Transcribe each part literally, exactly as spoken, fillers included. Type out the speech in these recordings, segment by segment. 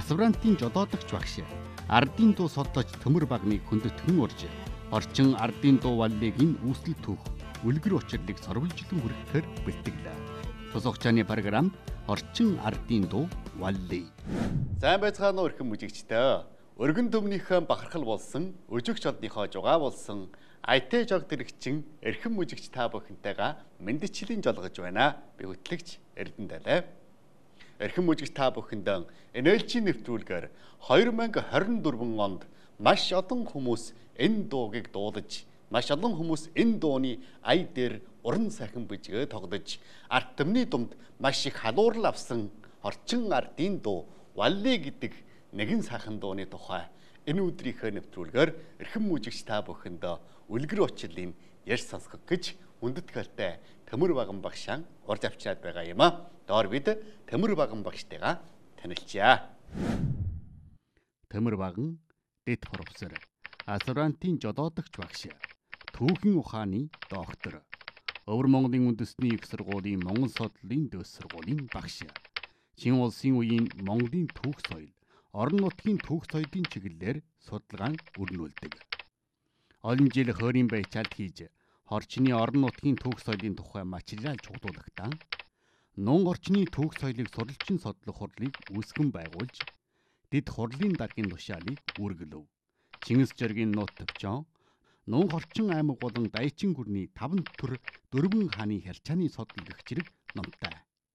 асврантын жолоодогч багш ардын дуу соддож төмөр багныг хөндөтгөн урж орчин ардын дуу валлигийн үүсэл түүх үлгэр учирлыг сорвилжлон хүрэхээр бэлтгэлээ. Тус хугацааны програмд орчин ардын дуу валли. Сайн байцгаана уу эрхэм мужигчтэй. Өргөн төмнийхөө бахархал болсон, өжигч олныхоо жугаа болсон ай ти жог дэрэгчин эрхэм мужигч та бүхэнтэйгээ мэндчилийн жолгож байна. Би хөтлөгч Эрдэнэ Далай. Эрхэм мужигч та бүхэндээ эн эл жи нэвтрүүлгээр хоёр мянга хорин дөрвөн онд маш олон хүмүүс энэ дуугийг дуулаж, маш олон хүмүүс энэ дууны ая дээр уран сайхан бичгээ тогтож, арт түмний дунд маш их халуурал авсан орчин ардын дуу валли гэдэг нэгэн сайхан дууны тухай энэ өдрийнхөө нэвтрүүлгээр эрхэм мужигч та бүхэндээ үлгэр учирлын ярьж сонсгох гэж хүндэтгэлтэй Төмөр Баган багшаан урьж авчираад байгаа юм а. Доор бид Төмөр Баган багштайгаа танилцъя. Төмөр Баган дэд профессор, асврантын жолоодогч багш, түүхэн ухааны доктор, Өвөр Монголын үндэсний их сургуулийн Монгол судлалын дэс сургуулийн багш, Чин улсын үеийн Монголын түүх соёл, орон нутгийн түүх соёлын чиглэлээр судалгаан өрнүүлдэг. Олон жил хойрын байцаалт хийж орчны орон нутгийн түүх соёлын тухай материал чухлуулагтаа нун орчны түүх соёлыг суралцсан судлах хурлыг үүсгэн байгуулж дэд хурлын даргын тушаалыг үргэлөв. Чингис жоргийн нут төвчөн нун орчин аймаг болон дайчин гүрний таван төр дөрвөн хааны хялчааны судал гэх зэрэг номтой.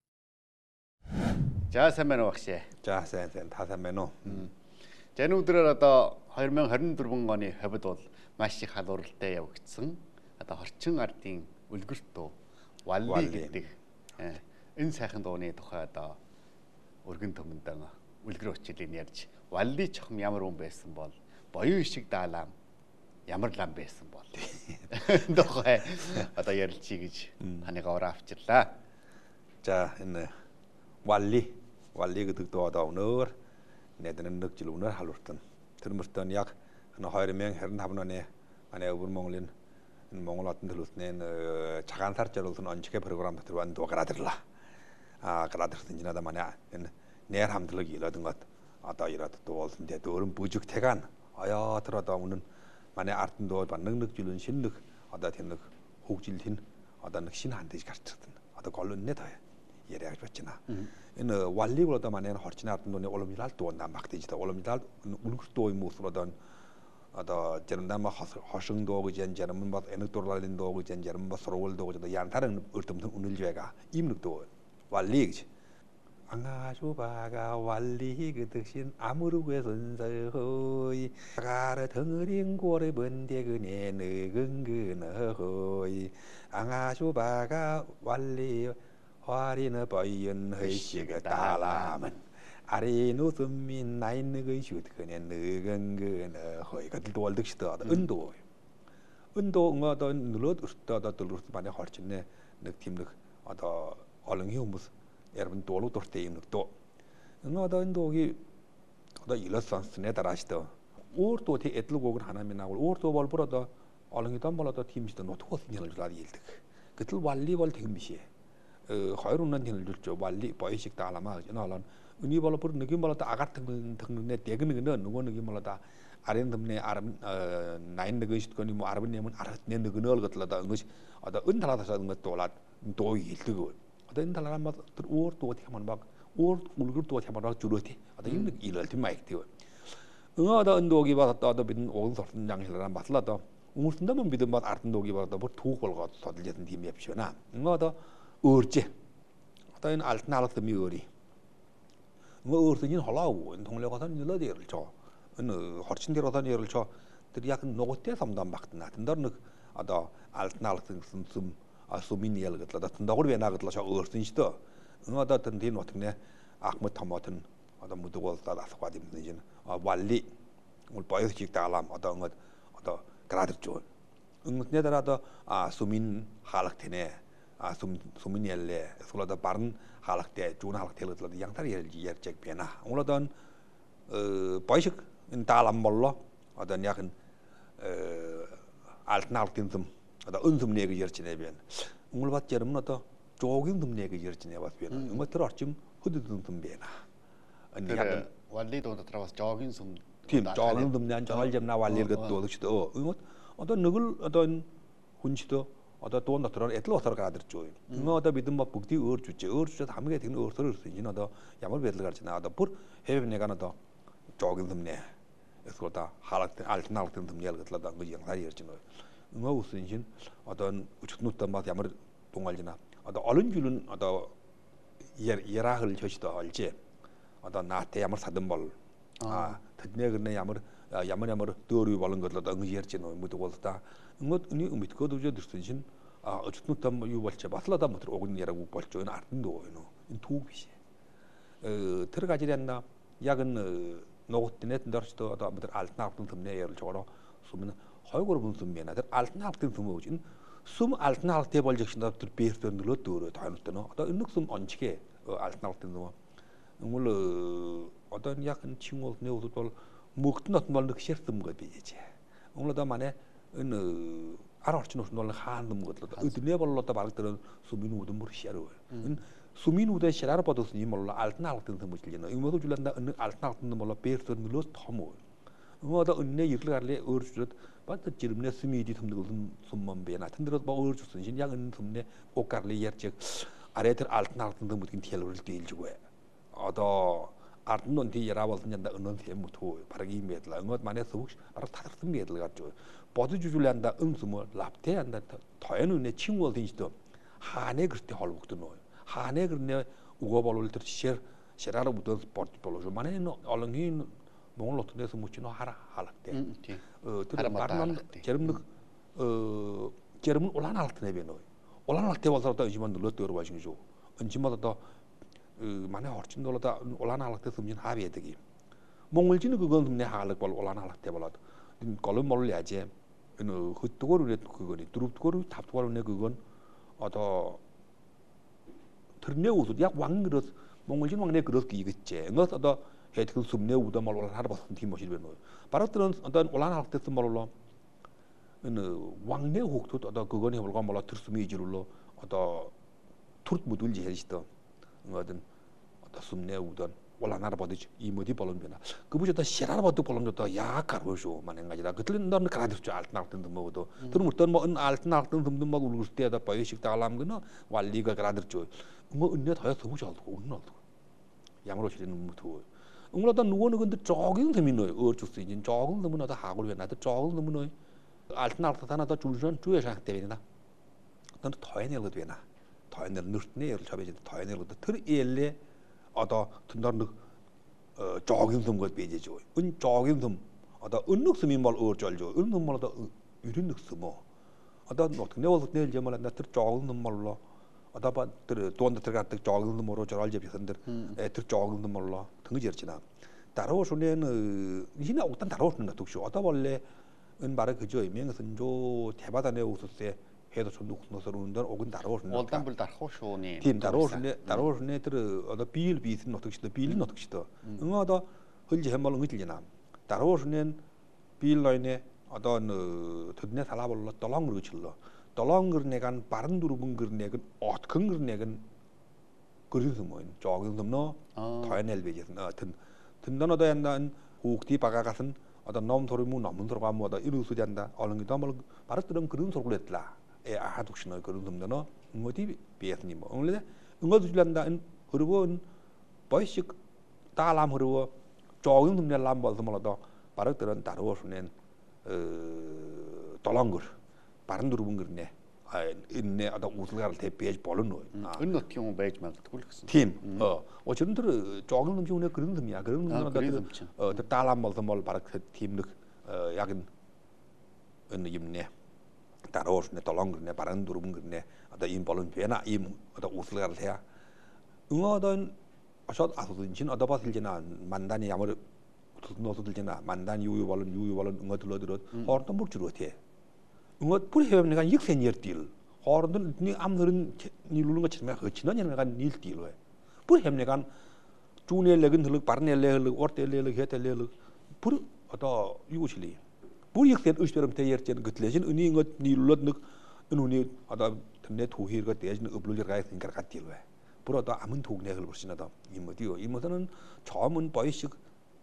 За сайн байна уу багш. За сайн сайн та сайн байна уу? За энэ өдрөөр одоо хоёр мянга хорин дөрвөн оны хавьд бол маш их халууралтай явагдсан. Одоо орчин ардын үлгэрт дуу валли гэдэг энэ сайхан дууны тухай одоо өргөн төмөндөө үлгэр учирлыг ярьж, валли чухам ямар хүн байсан бол, боёо ишиг даалам ямар лам байсан бол тухай одоо ярилцъя гэж танайгаа ураа авчирлаа. За энэ валли валли гэдэг дуу одоо өнөр нэдэн нэг жил өнөр халууртан. Тэр мөртөө яг хоёр мянга хорин таван оны манай Өвөр Монголын Монгол одон төлөвлөлтний цагаан сар жаруулсан онцгой програм дотор байна дуу гараад ирлаа. А гараад ирсэн чинь одоо манай энэ нэр хамтлаг илээд ингээд одоо ирээд дуулсан тэгээд өөрөн бүжиг таган аяа тэр одоо өмнө манай ардын дуу ба нэг нэг жилийн шинэ нэг одоо тэр нэг хөгжил хин одоо нэг шинэ хандаж гарч ирсэн. Одоо колоннэ таа яриаг бачна. Энэ валли бол одоо манай хорчны ардын дууны уламжлал дуунаа багтаж та уламжлал үлгэр дуу юм уу одоо одоо жарамдаа хошин дуу гэж yan жарам бат энэг дурлалын дуу гэж yan жарам бат сургууль дуу гэж одоо янтаран өртөмтөн үнэлж байгаа ийм нэг дуу валли гэж ангашубага валли гэдэг шин 아무르게 선서호이 가르 덩어린 고래 번데그네 느근근어호이 ангашубага валли 화리는 버연 허시가 달라면 아리노 숨민 나인느의 슈트그네 느근근어호이 같은 도월득시다 은도 은도 응어도 눌러도 으스다다 들르스 많이 허르치네 느낌득 어더 얼렁이 хүмүүс 여러분 도로 돌때 있는 또 응어도 인도기 어더 일러선스네 달아시도 오르도 대 애들고는 하나면 나고 오르도 벌벌어도 얼렁이도 벌어도 팀시도 노트고스 년을 일득 그들 완리벌 대금비시 어 허이로는 년을 줄죠 완리 보이식 달아마 저는 은이 벌벌 느낌 벌어도 아가 등등 등네 대근은 누구 느낌 벌어도 아렌 덤네 아름 어 나인 느그시 거니 뭐 아르번 내면 아르네 느그널 것들다 응것이 어더 은달아서 은 것도 올라 도 일득 어떤 달라만 막 오르도 어떻게 하면 막 오르 울그도 어떻게 하면 막 주로티 어떤 있는 일을 팀 마이크 되고 응어다 은도기 받았다 어떤 비는 오는 소리 양실라 맞라다 우물순다면 비든 받 아른도기 받았다 뭐 두고 걸고 서들렸던 팀이 없이나 응어다 urge 어떤 알트나르트 미어리 뭐 urge는 하라고 동네가서 늘어들 저 어느 허친데로서 예를 저 들이 약간 노고때 삼단 막드나 된다는 어다 알트나르트 숨숨 아수민이엘 같다 된다고 왜 나갔다 저 urge인지도 응어다 된딘 어떻게 악무 토마토는 어다 무도고다 아스과dim는 이제 완리 뭘 보여주기 달람 어다 응 어다 그라드죠 응네더라도 아수민 할락테네 아숨 수민이엘레 솔라다 바른 할락테 좋은 할락테를 양탈 예지 예적 변화 오늘은 어 보이식 달람 몰라 어떤 약간 어 알트나르틴좀 어다 은숨 내기 열지네 변 오늘 봤지는 어다 조금 좀 내기 열지네 봤 변 이거 들어 좀 후드든 좀 변화 아니 약간 Валли дуу дотор бас жоогийн сүм тийм жоогийн сүмнэн жоол жамна валлил гэдэг ч дөө. 응от одоо нэг л одоо энэ хүнчдөө одоо дуун дотороор адил утгаар гараад ирж байгаа юм. Ингээ одоо бидэн ба бүгдийг өөрж үжээ. Өөрчөд хамгийн тэгнэ өөрсөр ирсэн. Энэ одоо ямар байдал гарч байна. Одоо бүр хэв нэг ан одоо жоогийн сүмнэ. Эсвэл одоо хаалт альтнаалтын сүмнэ гэдэг л одоо ингээ янгаар ярьж байна. Ингээ үсэн чинь одоо өчтнүүтэн ба ямар дунгаалж байна. Одоо олон жилийн одоо яраагл чөчтэй олжээ. Одоо наатай ямар садан бол а тэднэгэрнэ ямар ямар ямар дөөр үй болон гэдэг одоо ингээ ярьж байна юм уу бол та ингээд үний мэдгөөд үжээд ирсэн чинь а өчтнүүтэн юу болчих бас л одоо мотор уг нь яраг болж байна ардын дуу байна. Энэ түүх биш. Э тэр гажирянна яг н ногт нэт дөрчтөө одоо мотор алтнаалтын сүмнэ ярилж байгаа сүмнэ хойгор бүн сүм байна. Тэр алтнаалтын сүм гэж энэ сүм алтнаалт болж өгсөн тэр бэртөр нөлөө дөөрөө тайнутай нөө. Одоо энэ сүм ончгээ алтнаалтын сүм. Өнгөл одоо яг энэ чин бол нэ бол мөгтөн нот бол нэг ширтэм гээд бийж. Өнгөл одоо манай энэ ар орчин уснд бол хаан юм гэдэг л өднөө бол одоо баг тэр сүмийн үдэн бүр шарав. Энэ сүмийн үдэн шараар бодсон юм бол алтнаалтын сүм гэж байна. Энэ бол зүйлээ энэ алтнаалтын бол бэртөр нөлөө том уу. Өнгө одоо өнөө ирлэг арлаа өөрчлөд баг тэр жирэмнээ сүмийди төмдөглөн сүмман байна. Тэн дээр бол өөрж үсэн шин яг энэ сүмнээ угаарли ярьж арай тэр алтнаалтын сүм гэдгийг хэлбэрэл дийлж өгөө. Одоо ардын тий яраа болсон янда өнөө тийм мөтөө баг юм байдлаа. Өнгөд манай сүвч баг татарсан байдал гарч байгаа. Бодож үзүүлэнда өн сүм лавтэй янда тоён үнэ чин бол тийчдөө хааны гэртээ холбогдсон нөө. Хааны гэрнээ өгөө болвол тэр шир шираар бүдөөс борж болов. Манай энэ олонгийн Монгол утгаас мөч нөө хара хаалгатай. Тэр барнал жирэмнэг э жирэмн улаан хаалгатнаа байна нөө. Улаан хаалгаттай бол одоо энэ маань нөлөөд өөр баашин шүү. Энэ бол одоо манай орчинд бол одоо улаан хаалгаттай сүмжин хаа байдаг юм. Монголжийн гөгөн сүмний хаалга бол улаан хаалгаттай болоод энэ голом бол яаж энэ хөддөгөр үнэт гөгөөний дөрөвдүгээр тавдугаар үнэ гөгөн одоо тэрнээ үсэд яг ван гэрөөс Монголжийн вангны гэрөөс гийгэжээ. Ингээд одоо хэдхэн сүмнээ үдэн бол хар болсон тийм бошир байна уу. Бараг тэр одоо улаан хаалгаттай сүм боллоо. Энэ вангны хүүхдүүд одоо гөгөөний хулгайн болоод тэр сүмийн ижрүүлөө одоо төрд мөдүүлж ярьж таа. Ингээд одоо сүмнээ үдэн улаанаар бодож ийм өдий боломж байна. Гэвч одоо шираар бодог боломж одоо яг гаргүй шүү. Манай ингээд гэтэл энэ дор гараад ирч алтнаалтын сүм өгдөө. Тэр мөртөө энэ алтнаалтын сүмдэн бол үлгэртэй одоо боё шиг дагалам гэнэ валлига гараад ирч. Өнгө өнөөд хоёрт сүмж олдгоо үнэн олдгоо. Ямар ч юм мөтөө. Өнгө одоо нөгөө нэгэнд жоогийн сүм нөө өөрч үсэн чинь жоогийн сүм нь одоо хаагур байна. Одоо жоогийн сүм нөө алтнаалт танаа одоо жүлжэн жүэ шахтай байна. Одоо тойны ялгад байна. Тойнер нэртний ярилж аваад тойны ялгад тэр ээлээ одоо тэндор нэг жоогийн сүм гээд бийж байгаа. Энэ жоогийн сүм одоо өнөг сүм юм бол өөрж олж байгаа. Энэ сүм бол одоо ерөн нэг сүм үү. Одоо нутгны бол нээлж юм бол тэр жоогийн сүм боллоо. Одоо ба тэр дуун дотор гадаг жоогийн сүм руу жоролж явсан тэр тэр жоогийн сүм боллоо. Тэнгэж ярьж байна. Дараа шөнө энэ угтан дараа шөнө натуг шүү. Одоо боллээ энэ бараг гэж юм. Мянган жоо таваданы үсэлээ хэд ч нүхнөөсөр өндөр уг нь дараа шөнө. Улдаан бол дарах шүү нэ. Тийм дараа шөнө дараа шөнө тэр одоо биел бийсэн нутагчлаа биелэн нутагчтай. Ингээ одоо хөлж хэм бол ингэж л яана. Дараа шөнө биел лойны одоо төднээ салаа боллоо долоон гэр гэж хэллээ. Долоон гэр нэг ан баран дөрвөн гэр нэг отхон гэр нэг нь гэрэн юм байна. Жоогийн юм нөө тойнел бийсэн. Тэн тэндэн одоо янда энэ хүүхдий багаагаас нь одоо ном төрөм мөн ном төргөө мөн одоо энэ үсүүд янда олон гэдэг бол бараг төрөм гэрэн сургуулиадлаа. Э ахад өгшнөө гэрэн юм нөө ngodi бийсэн юм. Өнгөлөө ngodi зүйлэнда энэ хөрвөө энэ бойшиг даалам хөрвөө жоогийн юмны лам болсон бол одоо бараг төрөн даруу шүнэн э долоон гэр баран дөрвөн гэрнэ энэ одоо үзэлгаарл тэг байж болно уу? Энэ нутгийн хүн байж магадгүй л гэсэн. Тийм. Учир нь тэр жоогийн юм үнэ гэрэн юм яа. Гэрэн юм одоо тэр даалам болсон бол бараг тийм нэг яг энэ юм нэ. Дарууш нэ долоон гэрнэ баран дөрвөн гэрнэ одоо ийм боломж байна. Ийм одоо үзэлгаарл хэ. Өнгө одоо энэ ашаад асуусан чинь одоо бас хэлж байна. Манданы ямар төлнөөсөд хэлж байна. Манданы юу юу болно юу юу болно өнгө төлөөдрөөд хоордон бүр жүрөө тий. Өнгөд бүр хэв нэг их сеньер дийл. Хооронд нь ам нэрн нийлүүлэн чимээ хөчнөө нэг нийл дийл бай. Бүр хэв нэг ан жүүнэлэг нэлэг барнэлэг урд элэлэг хэтэлэг бүр одоо юу шилээ. Бүр их сен өш төрөмтэй ярьж яа гэтлээ. Өний ингээд нийлүүлээд нэг энэ хүний одоо тэрнээ түүхийргээд яаж нэг өблүүлэр гайх ингэр гад дийл бай. Бүр одоо амын түүгнээ хэлбэр чинь одоо юм уу юу юм одоо чоом нь боё шиг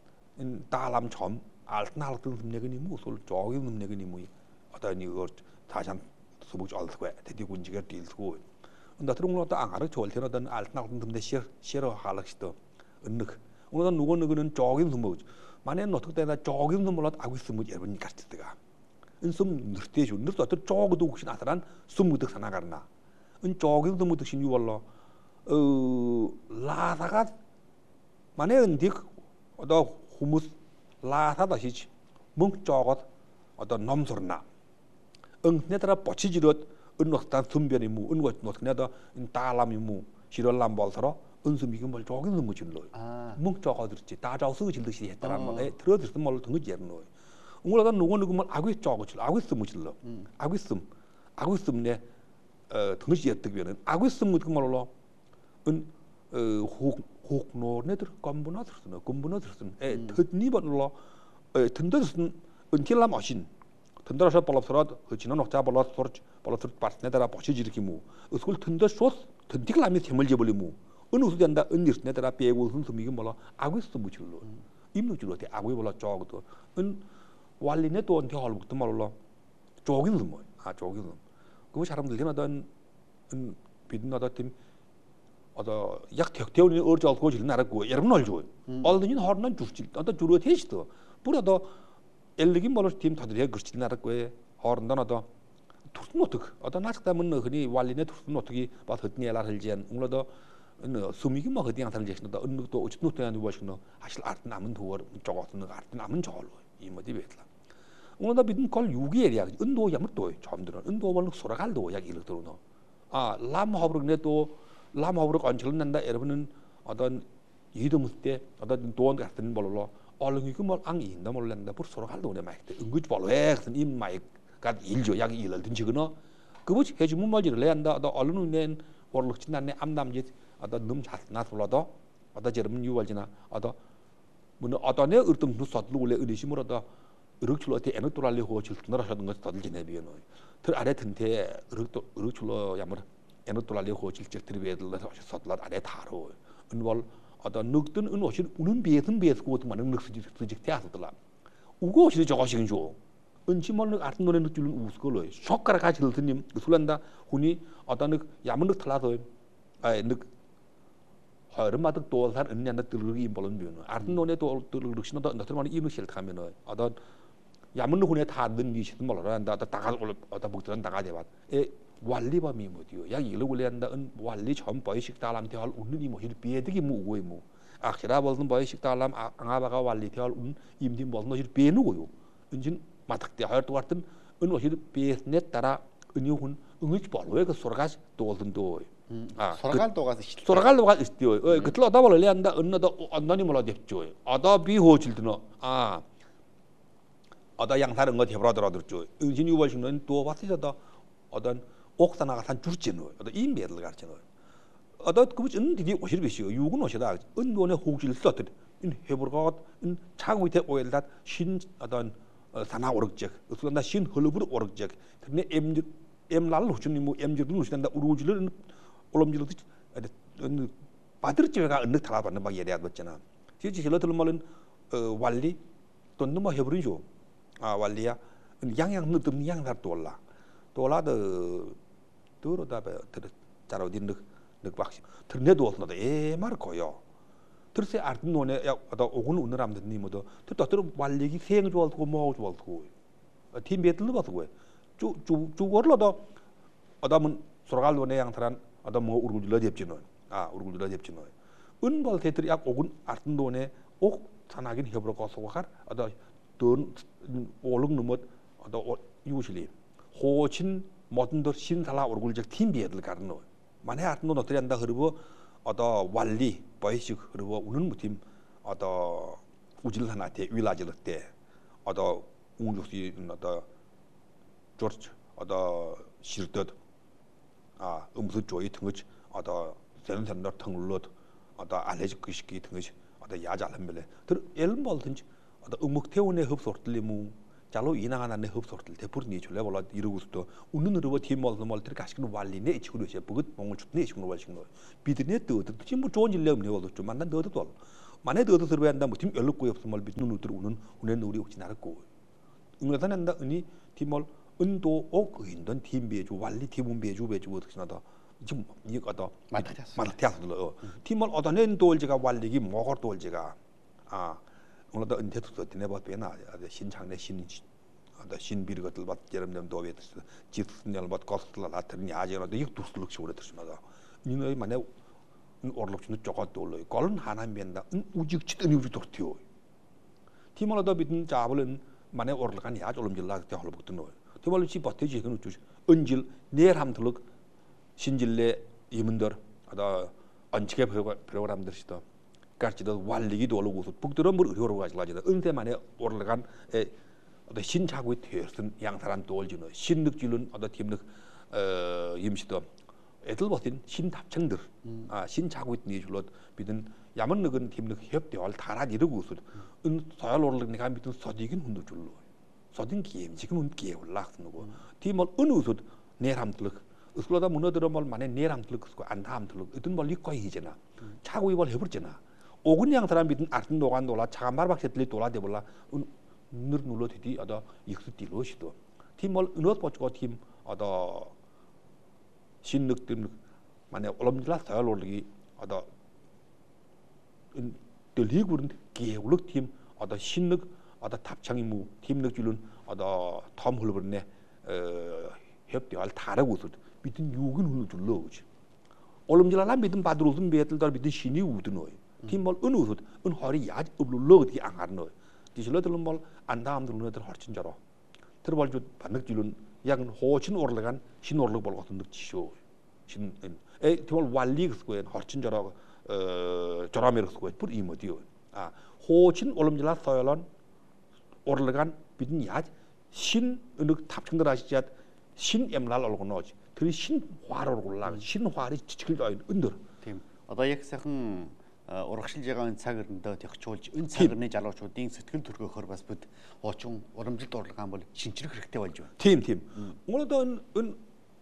인 달람 점 알트날 등 듬내근이 무술 저기 듬내근이 뭐 어떤 이거 다시 한 수북 알트고 대디 군지가 딜고 근데 그런 것도 안 알아 좋을 때는 어떤 알트날 등 듬내 시어 시어 할락시도 은능 오늘 누구 누구는 저기 듬뭐 만에 어떻게 되나 저기 듬 몰라 알고 있으면 여러분이 같이 때가 인숨 늘때죠 늘도 어떤 저기도 혹시 나타난 숨무득 사나가나 은 저기 듬뭐 득신 유월로 어 라다가 만에 은디 어떤 후무스 라다다시지 뭉 저것 어떤 넘소르나 응 내가 뻗치지릇 은노스탄 숨변이 무 은고 노스내다 달람이 무 시럴람 벌서로 은숨이고 뭘 저기 너무 질러 뭉 저거 들지 다자서 질듯이 했다란 말에 들어들스 뭘 등을 제르노 응ول하다 누구 누구 뭘 아고 저거 질 아고 있음 질러 아고 있음 아고 있음네 어 등을 제르득면은 아고 있음 그 말로 은어 혹노네들 껌부나 들스나 껌부나 들스나 에 듣니번로 에 든더스는 은틸라 마신 든더서 벌럽서라 지는 녹자 벌럽 소르 벌럽 파트네다라 버치지르기무 으술 든더 쇼스 든티클라미 템을 제벌리무 은우스된다 은니스네다라 빼고 순수미기 몰라 아구스 무줄로 임노 줄로테 아구이 몰라 저거도 은 완리네 또 언제 할부터 말로 저기는 뭐아 저기는 그 사람들 해나던 은 비드나다 팀 어더 약 격대원이 어저 고질 나라고 여러분 알죠. 얼든이 허는 주실 어떤 주로 테스트. 뿌려도 엘리기 몰을 팀 다들 그렇지 나라고 허른던 어더 투스노 어떻게 어떤 나스다면 흔히 완리네 투스노 어떻게 받았니 알아 할지안 응로도 수미기 뭐 어디 양탄 제시노다 은도 어찌노 때는 뭐시노 사실 아트 남은 도어 저거는 아트 남은 저걸로 이 뭐디 베트라. 응로도 비든 걸 유기 에리아 은도 야무도 처음 들어 은도 벌로 소라갈도 약 이르 들어노. 아 람허브르네 또 라마우르 건철난다 여러분은 어떤 이름을 때 어떤 돈 같은 걸로 얼른 그 뭘 앙이 인다 몰란다 벌 서로 갈도 오네 마이크 응구지 벌로 해서 이 마이크가 일조 약 일을 든지거나 그것이 해주면 말지를 내야 한다 너 얼른 낸 월록 지난네 암남지 어떤 놈 잤나 돌아도 어떤 여러분 유월지나 어떤 뭐 어떤 애 으뜸 누서도 원래 의리심으로도 이렇게 때 에너 돌아리 호질 나라서던 것 다들 지내비요 들 아래 든테 이렇게 이렇게 야뭐 에너 돌아리 호질 적들이 배들서 서들라 아래 다로 은월 어떤 늑든 은오실 우는 비에든 비에스 고도 많은 늑스지 스직 태아서들라 우고 오실 저거식인 줘 은치몰 아트 노래 늑줄은 우스걸로 쇼카라 같이 들님 술란다 훈이 어떤 늑 야문 늑 탈라서 아늑 허름마득 도살 은년다 들르기 임벌은 비는 아트 노래 도 들르시노다 너들만 이미 실타면은 어떤 야문 훈에 다 넣는 시도 몰라란다 다가 어떤 복들은 다가 대ባት 에 완리밤이 뭐디요 약 일로 올려한다 은 완리 전 버이식 달람 대할 웃는 이 뭐히 비에득이 무고이 뭐 아키라 벌는 버이식 달람 앙아바가 완리 대할 운 임디 벌는 히 비에누고요 은진 마탁대 할 또 같은 은 뭐히 비에스넷 따라 은이훈 응이 벌로에 그 소라가시 도든도 아 소라갈 도가서 소라갈 도가 있디요 어 그틀 어다 벌려 한다 은너도 언너니 몰라 됐죠 어다 비호질드너 아 어다 양사른 거 대브라더라들죠 은진 유월식은 또 왔으다 어떤 옥사나가 산 줄지노 어떤 인베들 가르치노 어떤 그것이 은디디 오실 것이요 유군 오시다 은돈의 호질 썼듯 인 해버가 인 차고 밑에 오일다 신 어떤 사나 오르적 그런다 신 흘르부르 오르적 근데 엠 엠날 호주님 뭐 엠주도 오시다 우루질은 올롬질도 바드르지가 은느 탈아받는 막 예리하다 봤잖아 지지 실러들 말은 완리 돈도 뭐 해버리죠 아 완리야 양양 늦듬 양살 돌라 돌아도 들어다 봐 들 자로 딘득 득 박시 들내도 없는데 에 말고요 들세 아르노네 야 어다 오군 오늘함들 니모도 들도 들 완리기 생 좋아도 뭐 좋아도 팀 배틀도 봐도 쭉쭉 쭉어러다 어다면 소라갈로네 양타란 어다 뭐 우르굴러 잡지노 아 우르굴러 잡지노 은벌 대들이 약 오군 아르노네 옥 산하긴 해버려 가서 가 어다 돈 올릉 넘어 어다 유실리 호친 모든 것 신살아 오르굴적 팀비에들 가르노 만에 아트노 어떻게 한다 그러고 어더 완리 버이식 그리고 우는 무팀 어더 우질 하나테 윌라질 때 어더 웅족시 어더 조르치 어더 실듯 아 음수 조이 등의 어더 센센더 텅룰럿 어더 알레지 그시기 등의 어더 야잘함벨레 들 엘몰든지 어더 음목 태운의 흡소들리무 자로 이나가나네 흡소들 대포르니 줄래 몰라 이러고서도 웃는 으로 팀몰도 몰들 가시는 완리네 이치고로 해 버긋 몽을 춥네 이치고로 와시는 비드네 또 진뭐 좋은 일 내면 내가도 좀 만난 너도 만에 더 들어야 한다 뭐팀 연락고 없으면 말 눈으로 들어오는 운에 우리 혹시 나를 거 응어다 난다 은이 팀을 은도 옥 인던 팀 비주 완리 팀은 비주 비주 어떻게 나다 지금 이거다 마타리아스. 마타리아스로 팀을 얻어낸 돌지가 완리기 뭐가 돌지가 아 오늘도 은퇴도 되네 봐 배나 신창내 신 ada shin bir gatul bat jeramdem do vet jit nel bat kostla la terni ajero de yik tusluk shore tshmada ni mane orlok chnu chokat dollo koln hanam benda ujik chit ni uji tortio timala da bitn jabol은 mane orlakan ya jolum jilla te hol butno timala chi batte je ken uju 은질 ner hamtluk 신질레 이문들 ada 안치게 프로그램들 시다 까치도 완리기 돌고서 북들은 물 의료로 가지고 은세만에 orlakan 에 어떤 신차고의 퇴선 양사람 돌지는 신득질은 어떤 팀득 어 임시도 애들 버틴 신답청들 아 신차고의 니줄로 비든 야먼능은 팀득 협대할 달아 이르고서 은 서열 올르니까 비든 서디긴 hun도 줄로 서딘 기엠 지금은 기에 올라서고 팀을 은우서 내람들 으슬로다 문어들어 뭘 만에 내람들 그거 안다함들 어떤 뭘 리꺼 이제나 차고 이걸 해버렸잖아 오근 양사람 비든 아튼 노간 돌아 차가 말박setli 돌아 대볼라 nur nulo thidi ada iksu tilo shido timol unot pochko tim ada 신능 tim mane olomjla sayalorgi ada deligurin geuluk tim ada 신능 ada 탑창이 무 팀능 줄은 ada tom hulburne 협대할 다르고서 비든 육은 훌 줄로지 olomjla 비든 바드로든 베틀달 비든 신이 우드노이 팀ol 은우서 은 허리 야 ublulogi 안gar노 디실러들은 뭘 안다함들 눈에들 hor친 자로 들어볼 줄 반득 줄은 약은 호친 오르간 신 오르고 볼 같은 득치쇼 신에 디월 완리스고엔 hor친 자로 어 저라메르스고 뿌리 이모디오 아 호친 올름질라 서열런 오르간 비든 야신 은ực 탑층들 아시지 신 엠랄 올고 나오지 그 신화로 올라 신화리 지칠도 은들 тийм одоо яг сайхан урагшилж байгаа энэ цаг өрөндөө төгчүүлж энэ цаг өрний залуучуудын сэтгэл төргөөхөр бас бид хуучин урамжилт урлагаан бол шинжрэх хэрэгтэй болж байна. Тийм тийм. මොනද 은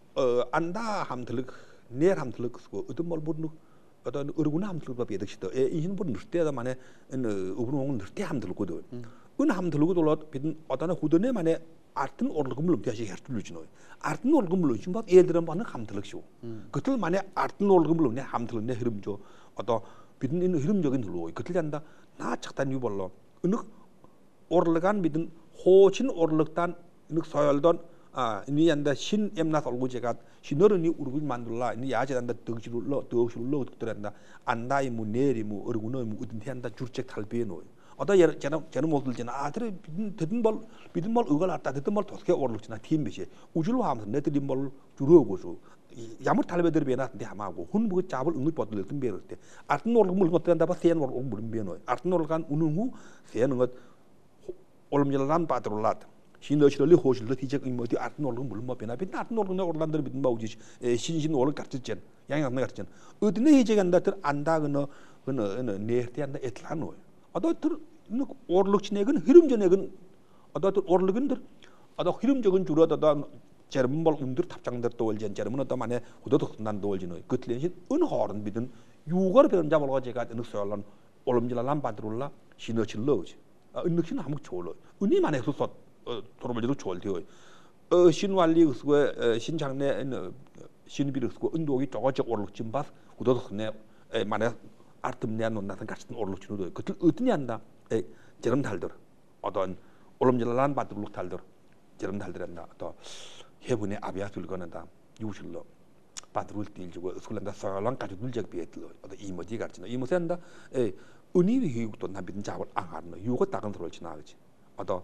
안다 함들럭 내 함들럭 그거 어떤 뭘 모르는 어떤 어르구나 함들럭 봐 비득시도 에 이hin 본 늘때다 만에 은 우브롱은 늘때 함들럭거든. 은 함들럭고 돌아 비든 어떤 후드네 만에 artın orlugumlu diye her türlü cinoy. Artın orlugumlu için bak eldiren bana hamtılık şu. Kıtıl mane artın orlugumlu ne hamtılık ne hırımco. Ata bütün in hırım적인 들로. 그틀 잔다 나 착단 유벌로. 은ực orlugan bütün 호친 orluktan 은ực soyaldan 아 ini yanda 신 emnas olgu jegat 신어른이 우르군 만들라 ini 야제단다 덕실로 덕실로 그들한다 안다이 무 내리 무 어르구너 무 어딘 한다 줄책 탈비노. 어다 저는 저는 못들 지나 아들 듣는 걸 믿은 걸 의걸 왔다 듣는 걸 도스게 오르지나 팀 비시 우줄로 하면서 내들이 뭘 주로고서 야무 탈베들 베나데 하마고 훈부 잡을 응을 뻗을 때 베를 때 아튼 오르 물 것도 한다 봐 세는 걸 오르는 베노 아튼 오르간 우는후 세는 것 올음질란 빠들올라 신어실리 호실리 티적 이모디 아튼 오르 물 뭐 베나 베나 아튼 오르는 오르란들 믿는 바우지 신신 오르 같지전 양양 같지전 어디네 이제 간다들 안다그너 그너 네르티 한다 에틀라노 어다 그 오르룩치네근 흐름전에근 어다 오르룩은들 어다 흐름적인 주로다 제르물 운들 탑장들 도올전 제르문 어다 만에 후도도 난 도올지노 그틀레신 은허른 비든 유거를 배운 잡을가 제가 어느 소열란 올음질란 바드롤라 신어칠로지 은늑신 아무 졸로 은이 만에 소소 도로물지로 졸디오 어 신완리 그스고 신장내 신비르스고 은도기 저거저 오르룩진 바 후도도 네 만에 artımlayan onlardan kaçtın orlukçunu da kötü ötünü yanda e cerem taldır 어떤 올음질란 바드룩 taldır cerem taldır anda 또 해분에 아비아 들거는다 유실로 바드룩 딜지고 스쿨란다 서랑 가지 둘적 비에틀로 어떤 이모지 같지나 이모센다 에 은이위 희국도 나비든 잡을 안 하는 유고 딱은 들어 지나가지 어떤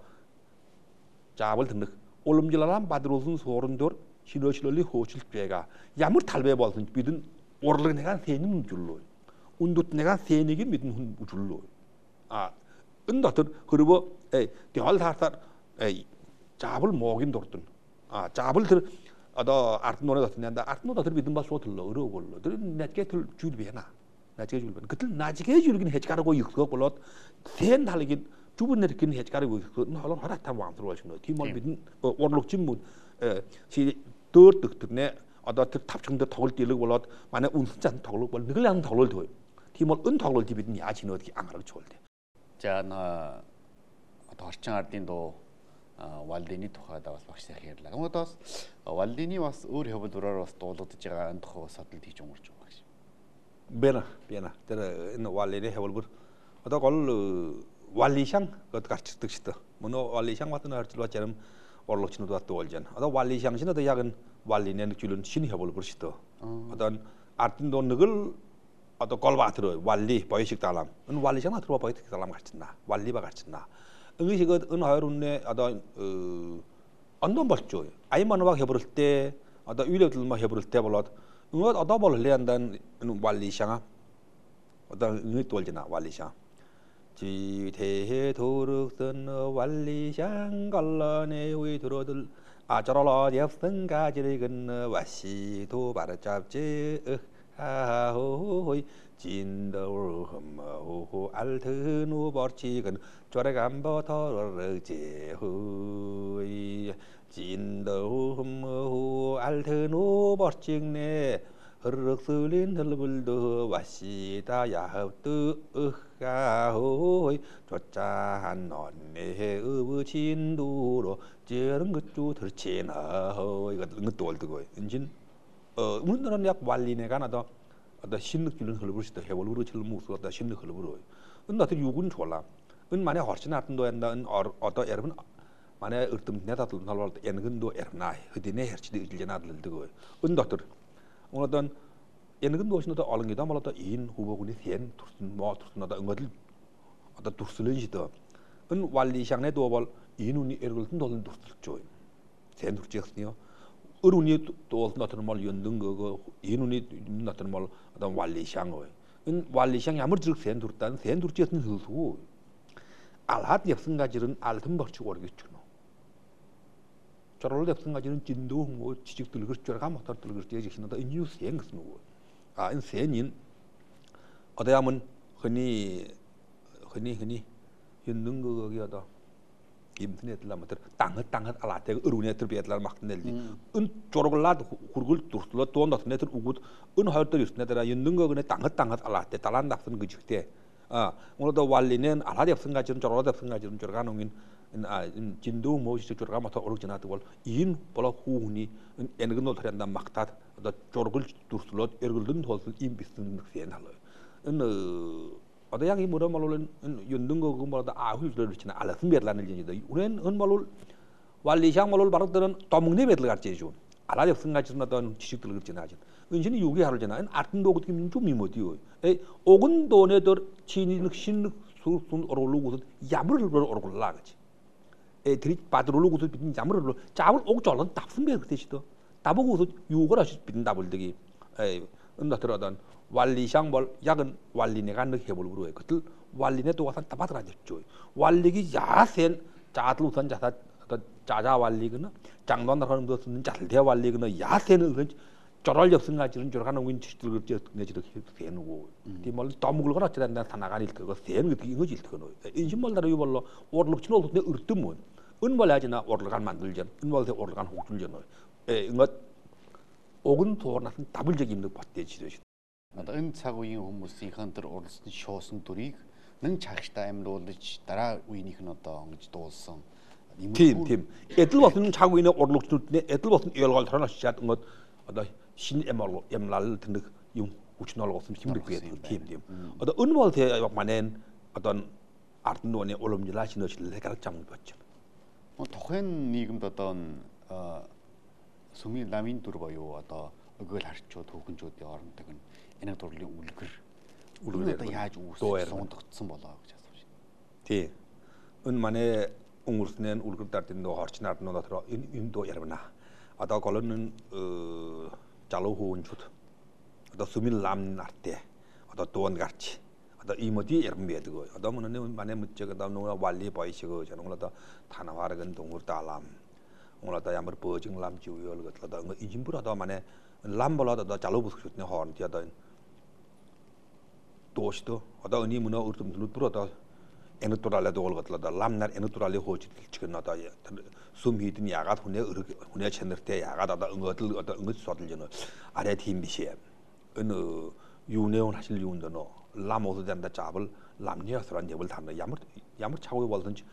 잡을 듣는 올음질란 바드룩은 소른들 시로시로리 호실 죄가 야물 탈배 벌슨 비든 오르르 내가 세는 줄로 운도 내가 세니기 믿는 우줄로 아 은도들 그리고 에 대할사사 에 잡을 먹인 돌든 아 잡을 들 어더 아르노네 같은데 아르노다 믿는 바 소들로 어려고로 들 내게 들 줄비해나 나게 줄비 그들 나지게 줄긴 해가고 육서 걸로 센 달긴 주분 내긴 해가고 그 하러 하라타 왕 들어와시노 팀을 믿는 원록 진문 에시 더득득네 어더 탑청도 덕을 띠르고 걸로 만에 운짠 덕을 걸 늘랑 덕을 더 팀을 은탁을 디비든 야진 어떻게 안 가르쳐 줄 때. За нөө одоо орчин ардын дуу Валдины тухайд бас багш сайхан ярьлаа. Тэгмээд бас Валдины бас өөр хөвөлрөөр бас дуулагдж байгаа энэ тухай бас судалт хийж өнгөрч байгаа гэж. Бена, бена. Тэр энэ Валдины хөвөлбөр одоо гол Валишан гэд гарчдаг шүү дээ. Мөн Валишан батны харьцуулбал зарим орлогчнууд бат болж байна. Одоо Валишан шинэ одоо яг энэ Валины нэг зүйлэн шинэ хөвөлбөр шүү дээ. Одоо ардын дуу нэг л одоо голбаатыр Валли боёшиг даалам. Энэ Валишан атруу боёшиг даалам гарчна. Валлиба гарчна. 응시가 은 하루네 아다 안동 벌죠. 아이만와 해버릴 때 아다 위력들만 해버릴 때 벌었. 응어 아다 벌래 한단 완리샹아. 아다 응이 돌지나 완리샹. 지 대해 도르선 완리샹 갈라네 위 들어들 아저라 예쁜 가지를 근 와시도 바르잡지 하호이 진더울 흠마호 알트누 버치근 쪼레감버터르제후이 진더울 흠마호 알트누 버치네 흐르륵슬린 흘불도 와시다 야흡드 으하호이 쪼짜한 언네 으브 진두로 찌른 것도 들치나호 이거 이것도 올드고 인진 어 문들은 약 완리네가 나도 어다 신lực 줄은 흘러버시다 해볼으로 철무스 어다 신력 흘러버려. 은나들 요군 졸라. 은 만에 훨씬 나쁜도 한다. 은 어다 여러분 만에 으뜸 내다들 날월 엔근도 에르나 흐디네 her치디 일제나들 되고. 은다들 오늘던 엔근도 신도 얼은기다 말았다 인 후보군이 현 투슨 뭐 투슨 어다 응어들 어다 투슬은지도 은 완리샹네 도벌 인운이 에르글든 돌든 투슬죠. 젠 투지스니요. 어른이 또 나타나는 말 연등 거 인운이 나타나는 말 어떤 완리샹어. 은 완리샹이 아무리 즉 센두르단 센두르지는 흐수. 알핫 역승가지는 알튼 버치고 오르겠죠. 저럴 역승가지는 진도 뭐 지직들 그렇죠가 못할 그렇지 지신다. 이 뉴스 행스노. 아, 인 센인 어디야면 흔히 흔히 흔히 연등 거기 하다. 인터넷라 마터 땅을 땅을 알아대 어루네 들비에들 막neldi 은 쪼르글라 굴굴 둘슬로 돈다 네들 우고 은 하여들 있네더라 있는 거 그네 땅을 땅을 알아대 달란 낙선 그 직대 아 오늘도 완리는 알아대 없은 가지는 쪼르다 없은 가지는 쪼르가 농인 아 진도 모시 쪼르가 마터 오르지나도 월 인 볼라 후니 엔근도 터란다 막다 쪼르글 둘슬로 에르글든 돌슬 임비스는 센 할로 은 어디 양이 뭐라 말로는 연등 거 그거보다 아훌 들으치나 알았음 베라는 얘기다. 우리는 은 말로 완리샹 말로 바로들은 떠먹네 베들 같지 좀. 알아야 생각지는 어떤 지식들 그렇지나 하죠. 은신이 요기 하루잖아. 아튼도 그렇게 좀 미모디요. 에 오근 돈에들 진이는 신lực 수순 어로로고서 야물을 어로골라 그지. 에 드리 빠들로고서 비든 야물을 짜을 옥 졸은 답슨 베 그때시도. 답보고서 요걸 하시 비든 답을 되기. 에 은다 들어던 완리샹 벌 약은 완리네가 느껴볼 그들 완리네 또 와서 따바들어졌죠. 완리기 야센 자들 우선 자사 자자 완리그는 장난을 하는 것은 자대 완리그는 야센은 저럴 접승가지는 저러가는 win치들 그저 내지도 세누고 디말 떠먹을 거라 저한테 사나가릴 그거 세는 그 이거 질 거노. 인심말다로 이벌로 오르룩치는 올때 으르뜸은 은벌하지나 오르간 만들전 은벌대 오르간 혹줄전 에 이거 오근 도나는 더블적 임력 받대지듯이 Одоо энэ цаг үеийн хүмүүсийнхэн тэр уралсан шуусан дүрийг нэн чагштай амьлуулж дараа үеийнх нь одоо ингэж дуулсан. Тийм тийм. Эдл болсон цаг үеийн урлагчнууд эдл болсон ялгал тороноос чад өнгөд одоо шинэ эмол эмлал тэнэг юм хүчин олгосон хэмдэг байдаг. Тийм тийм. Одоо өн бол тэ манэн одоо ард нууны уламжлаач нөөчлөлээ гаргаж амд бодож байна. Тухайн нийгэмд одоо сүмийн ламын дүр боёо одоо өгөөл харчууд хүүхэнчүүдийн орондоо энэ дурлалын үлгэр үлгэр одоо яаж үүсэж сундагдсан болоо гэж асууж байна. Тий. Өн манай өнгөрснэн үлгэр дардын доо хорчнаар нь дотор энэ энэ доо ярвна. Одоо колонн э залуу хүүхэнчүүд одоо сүмийн лам нартай одоо дуун гарч одоо 이모디 ярман байдаг. Одоо манай манай мэддэг одоо нөгөө валли боёшиг жаанул одоо танаварган дунгурда лам. 오늘 одоо ямар бөөжин лам живёл гэдэг одоо инженбүр одоо манай лам болоод одоо залуу бүсгчүүдний хооронд одоо энэ доошто одоо энэ мөнөө өртөмтнүүд бүр одоо энэ туралаа дуулгаад одоо ламнаар энэ туралыг хөөжлөж гэн одоо сүм хийдэн ягаад хүнээ хүнээ чанартай ягаад одоо өнгөдөл одоо өнгөж содолж байна арай тийм биш юм энэ юунеон хашил юунд нөө лам уулзаад ਜਾਂਦਾ жаавал ламны ясран явал тань ямар ямар чавгүй болдонч